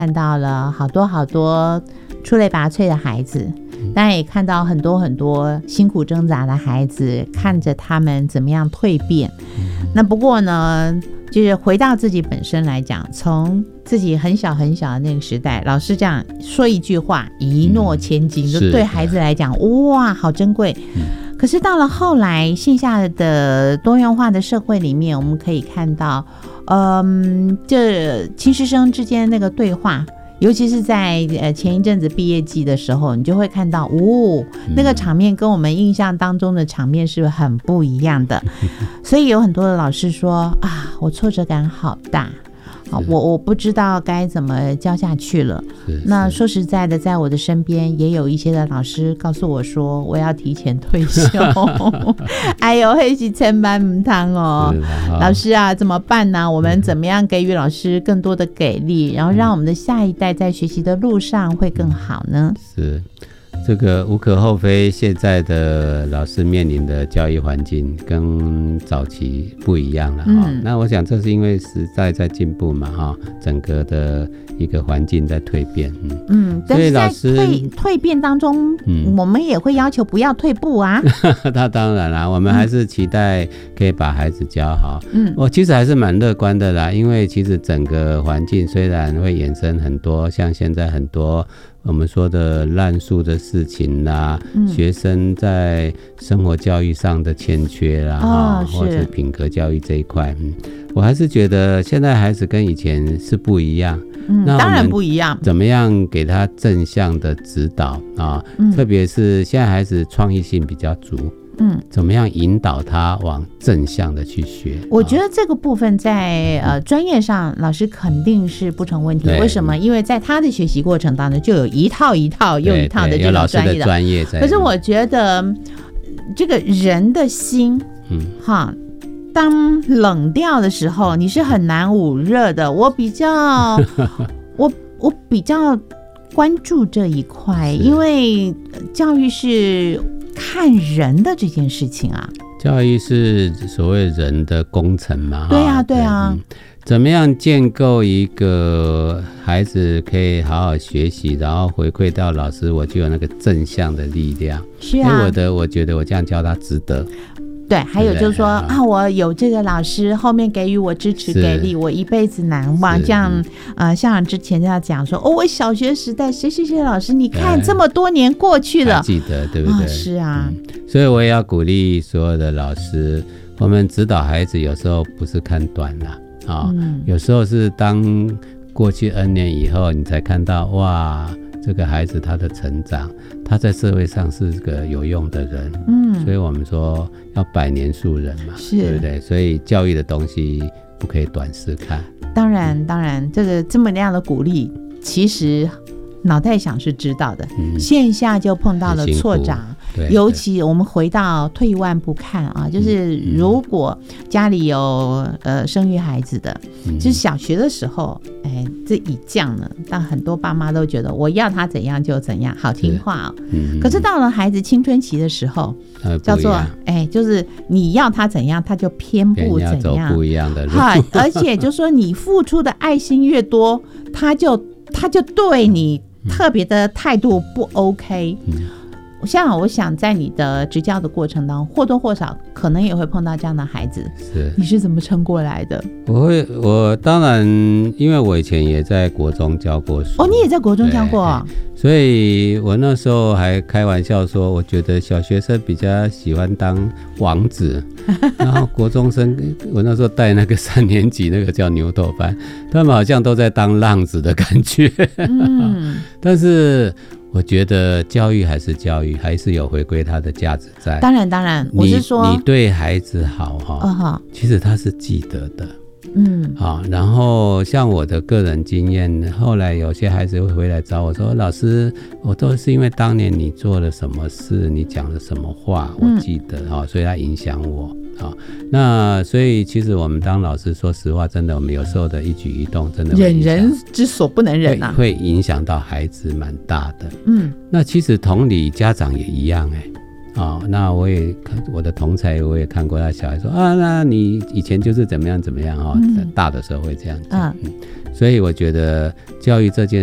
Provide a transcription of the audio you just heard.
看到了好多好多出类拔萃的孩子，当然也看到很多很多辛苦挣扎的孩子，看着他们怎么样蜕变。那不过呢，就是回到自己本身来讲，从自己很小很小的那个时代，老师这样说一句话，一诺千金，就对孩子来讲，哇，好珍贵。可是到了后来线下的多元化的社会里面，我们可以看到这亲师生之间那个对话，尤其是在前一阵子毕业季的时候，你就会看到那个场面跟我们印象当中的场面是很不一样的。所以有很多的老师说啊，我挫折感好大，我不知道该怎么教下去了。那说实在的，在我的身边也有一些的老师告诉我说，我要提前退休。哎呦，那是千万不能哦，老师啊，怎么办呢？我们怎么样给予老师更多的给力，然后让我们的下一代在学习的路上会更好呢？是。 这个无可厚非，现在的老师面临的教育环境跟早期不一样了。那我想这是因为时代在进步嘛，整个的一个环境在蜕变。 所以老师蜕变当中，我们也会要求不要退步啊。 那当然啦，我们还是期待可以把孩子教好。我其实还是蛮乐观的啦，因为其实整个环境虽然会衍生很多，像现在很多我们说的滥诉的事情啦，学生在生活教育上的欠缺啦，或者品格教育这一块，我还是觉得现在孩子跟以前是不一样。那当然不一样。 怎么样给他正向的指导啊？特别是现在孩子创意性比较足。怎么样引导他往正向的去学？ 我觉得这个部分在专业上，老师肯定是不成问题。为什么？因为在他的学习过程当中，就有一套一套又一套的这种专业的。可是我觉得这个人的心，当冷掉的时候，你是很难捂热的。我比较关注这一块，因为教育是看人的这件事情啊。 教育是所谓人的工程嘛。 对啊对啊。 怎么样建构一个孩子可以好好学习，然后回馈到老师，我就有那个正向的力量。 是啊。 我觉得我这样教他值得。 对，还有就是说我有这个老师后面给予我支持给力，我一辈子难忘。这样像之前要讲说我小学时代谁老师，你看这么多年过去了， 还记得对不对？ 是啊。 所以我也要鼓励所有的老师，我们指导孩子有时候不是看短了有时候是当过去 N 年以后，你才看到哇，这个孩子他的成长，他在社会上是个有用的人。所以我们说要百年树人嘛，对不对？所以教育的东西不可以短视看。当然，这么样的鼓励，其实脑袋想是知道的，线下就碰到了挫折。尤其我们回到退一万步看啊，就是如果家里有生育孩子的，就是小学的时候，这一降呢，但很多爸妈都觉得我要他怎样就怎样，好听话可是到了孩子青春期的时候，叫做就是你要他怎样，他就偏不怎样， 走不一样的路。 而且就说你付出的爱心越多，他就对你特别的态度不 OK。像我想在你的执教的过程当中，或多或少可能也会碰到这样的孩子。你是怎么撑过来的？ 我当然，因为我以前也在国中教过书。 你也在国中教过？ 所以我那时候还开玩笑说，我觉得小学生比较喜欢当王子，然后国中生，我那时候带那个3年级那个叫牛头班，他们好像都在当浪子的感觉。但是我觉得教育还是教育，还是有回归它的价值在。当然，我是说你对孩子好其实他是记得的。然后像我的个人经验，后来有些孩子会回来找我说，老师，我都是因为当年你做了什么事，你讲了什么话，我记得所以它影响我。那所以其实我们当老师，说实话，真的我们有时候的一举一动真的忍人之所不能忍啊， 会影响到孩子蛮大的。那其实同理家长也一样那我也看我的同才，我也看过他小孩说那你以前就是怎么样怎么样大的时候会这样讲。所以我觉得教育这件